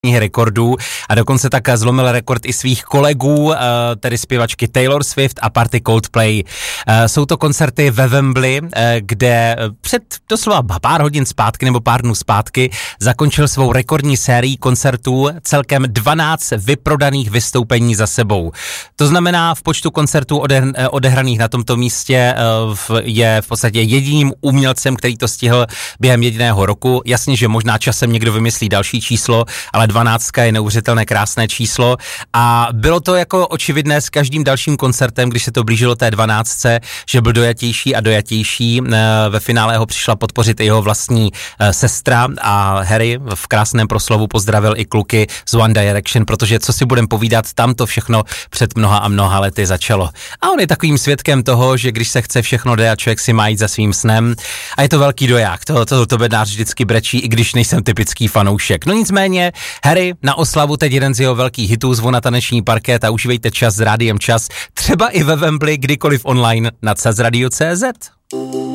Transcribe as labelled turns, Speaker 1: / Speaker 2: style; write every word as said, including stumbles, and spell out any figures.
Speaker 1: rekordů a dokonce tak zlomil rekord i svých kolegů, tedy zpěvačky Taylor Swift a party Coldplay. Jsou to koncerty ve Wembley, kde před doslova pár hodin zpátky nebo pár dnů zpátky zakončil svou rekordní sérii koncertů, celkem dvanáct vyprodaných vystoupení za sebou. To znamená, v počtu koncertů odehraných na tomto místě je v podstatě jediným umělcem, který to stihl během jediného roku. Jasně, že možná časem někdo vymyslí další číslo, ale dvanáctka je neuvěřitelné krásné číslo a bylo to jako očividné s každým dalším koncertem, když se to blížilo té dvanáctce, že byl dojatější a dojatější. Ve finále ho přišla podpořit i jeho vlastní sestra a Harry v krásném proslovu pozdravil i kluky z One Direction, protože co si budem povídat, tam to všechno před mnoha a mnoha lety začalo. A on je takovým svědkem toho, že když se chce všechno jde a člověk si má jít za svým snem a je to velký doják, to, to, to bednář vždycky brečí, i když nejsem typický fanoušek. No nicméně, Harry na oslavu teď jeden z jeho velkých hitů zvu na taneční parket a užívejte čas s Rádiem Čas, třeba i ve Wembley, kdykoliv online na czasradio tečka cz.